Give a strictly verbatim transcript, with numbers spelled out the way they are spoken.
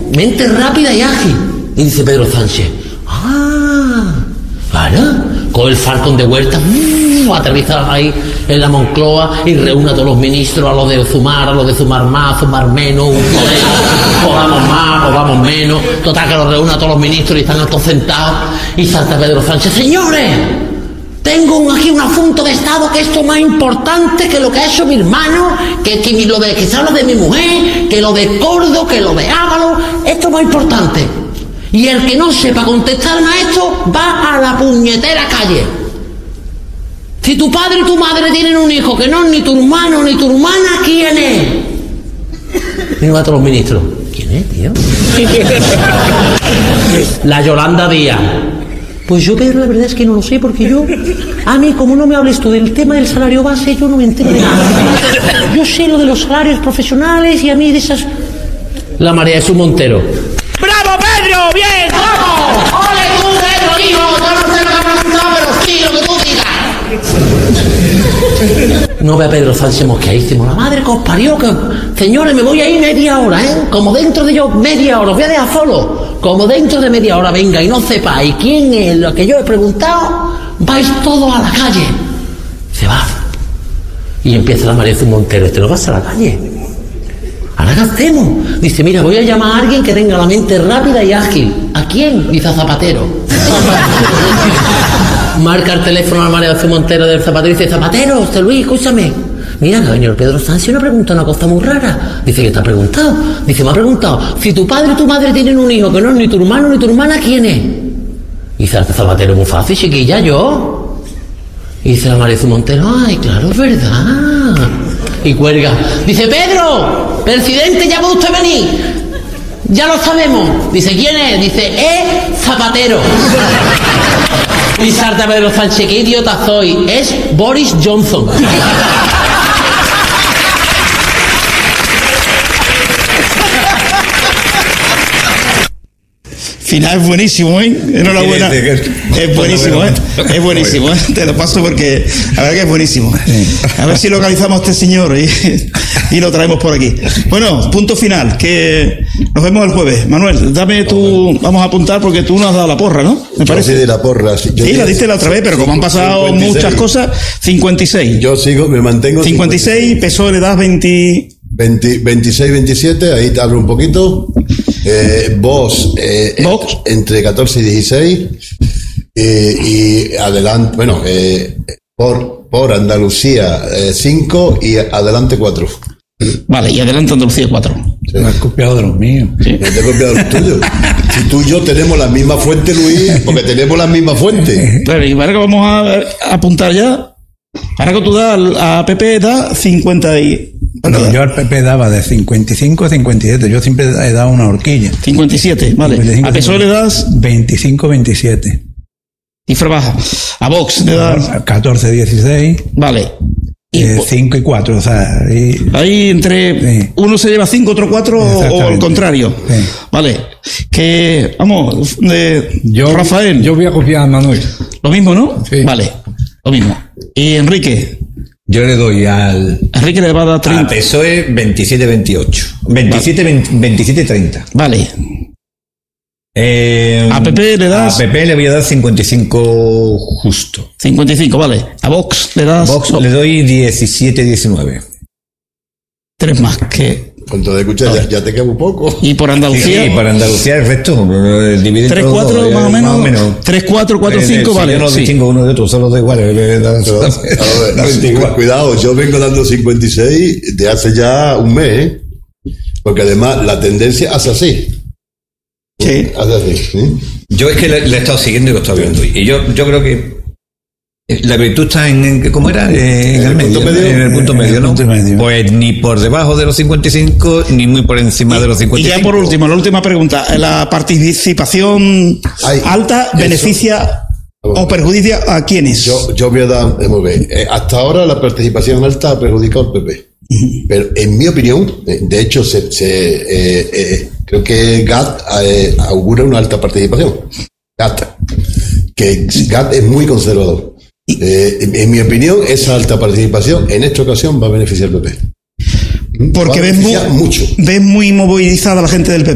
mente rápida y ágil. Y dice Pedro Sánchez, ah, claro, con el Falcon de Huerta, uh, aterriza ahí en la Moncloa y reúne a todos los ministros, a los de Zumar, a los de Zumar más, Zumar menos, un colega, o vamos más, o vamos menos, total que los reúne a todos los ministros y están todos sentados, y salta Pedro Sánchez, señores, tengo un, aquí un asunto de Estado que esto es más importante que lo que ha hecho mi hermano, que, que lo de que se habla de mi mujer, que lo de Cordo, que lo de Ávalo, esto es más importante. Y el que no sepa contestarme a esto va a la puñetera calle. Si tu padre y tu madre tienen un hijo que no es ni tu hermano ni tu hermana, ¿quién es? Y va a todos los ministros. ¿Quién es, tío? La Yolanda Díaz. Pues yo, Pedro, la verdad es que no lo sé, porque yo, a mí, como no me hables tú del tema del salario base, yo no me entero de nada. Yo sé lo de los salarios profesionales y a mí de esas... La María Jesús Montero. ¡Bravo, Pedro! ¡Bien! ¡Vamos! ¡Ole tú, Pedro, hijo! Yo no sé lo que ha preguntado, pero sí, lo que tú digas. No ve a Pedro Sánchez mosqueadísimo. La madre que os parió, que... Señores, me voy a ir media hora, ¿eh? Como dentro de yo media hora, os voy a dejar solo. Como dentro de media hora venga y no sepáis quién es lo que yo he preguntado, vais todos a la calle. Se va. Y empieza la María Jesús Montero. Este no vas a la calle. ¿Ahora qué hacemos? Dice, mira, voy a llamar a alguien que tenga la mente rápida y ágil. ¿A quién? Dice, a Zapatero. Marca el teléfono a la María Jesús Montero del Zapatero y dice, Zapatero, José Luis, escúchame. Mira, que ha venido el Pedro Sánchez y me ha preguntado una cosa muy rara. Dice, ¿qué te ha preguntado? Dice, me ha preguntado, si tu padre y tu madre tienen un hijo que no es ni tu hermano ni tu hermana, ¿quién es? Y dice, Zapatero, muy fácil, chiquilla, yo. Y dice la María Jesús Montero, ay, claro, es verdad. Y cuelga. Dice, Pedro, presidente, ya va usted a venir. Ya lo sabemos. Dice, ¿quién es? Dice, es Zapatero. Y salta Pedro Sánchez, qué idiota soy. Es Boris Johnson. Final es buenísimo, ¿eh? Enhorabuena. Es buenísimo, ¿eh? Es buenísimo, ¿eh? Te lo paso porque la verdad que es buenísimo. A ver si localizamos a este señor y, y lo traemos por aquí. Bueno, punto final, que nos vemos el jueves. Manuel, dame tu... Vamos a apuntar porque tú nos has dado la porra, ¿no? Me parece. Yo sí de la porra. Sí, sí la diste la otra vez, pero como han pasado cincuenta y seis muchas cosas, cincuenta y seis. Yo sigo, me mantengo. cincuenta y seis, P S O E le das veinte... veinte, veintiséis, veintisiete, ahí te hablo un poquito. Eh, Vox, eh, Vox entre catorce y dieciséis. Eh, y adelante, bueno, eh, por, por Andalucía eh, cinco y adelante cuatro. Vale, y adelante Andalucía cuatro. Sí. Me has copiado de los míos. Sí. No te he copiado los tuyos. Si tú y yo tenemos la misma fuente, Luis, porque tenemos la misma fuente. Claro, y ahora que vamos a, a apuntar ya. Ahora que tú das a P P da cincuenta y... No, yo al P P daba de cincuenta y cinco a cincuenta y siete. Yo siempre he dado una horquilla. cincuenta y siete, vale. cincuenta y cinco, a P S O E le das... veinticinco, veintisiete. Cifra baja. A Vox le das... catorce, dieciséis. Vale. Y eh, cinco y cuatro, o sea... Y... ahí entre... Sí. Uno se lleva cinco, otro cuatro, o al contrario. Sí. Vale. Que... Vamos, de... Yo, Rafael. Yo voy a copiar a Manuel. Lo mismo, ¿no? Sí. Vale. Lo mismo. Y Enrique... Yo le doy al... Enrique le va a dar treinta. A P S O E veintisiete veintiocho. veintisiete, vale. veintisiete treinta. Vale. Eh, a P P le das... A P P le voy a dar cincuenta y cinco justo. cincuenta y cinco, vale. A Vox le das... Vox no. Le doy diecisiete diecinueve. Tres más que... Con todo de escuchar, ya, ya te queda un poco. Y por Andalucía... Sí, sí, para Andalucía el resto. tres, cuatro, más o menos. Más o menos. tres, cuatro, cuatro, cinco, vale. Yo no sí. distingo uno de otro, solo da igual. Cuidado, yo vengo dando cincuenta y seis de hace ya un mes, ¿eh? Porque además la tendencia hace así. Sí. Hace así, ¿sí? Yo es que le, le he estado siguiendo y lo he estado viendo. Y yo, yo creo que la virtud está en, ¿cómo era? Eh, en, en el medio, medio, en el punto medio, ¿no? Medio. Pues ni por debajo de los cincuenta y cinco, ni muy por encima y, de los cincuenta y cinco. Y ya por último, la última pregunta. ¿La participación Ay, alta eso. beneficia o perjudicia a quiénes? Yo, yo voy a dar, eh, hasta ahora la participación alta ha perjudicado al P P. Uh-huh. Pero en mi opinión, de hecho, se, se, eh, eh, creo que G A T eh, augura una alta participación. G A T. Que G A T es muy conservador. Eh, en, en mi opinión, esa alta participación en esta ocasión va a beneficiar al P P. Porque ves muy, mucho. ves muy movilizada la gente del P P.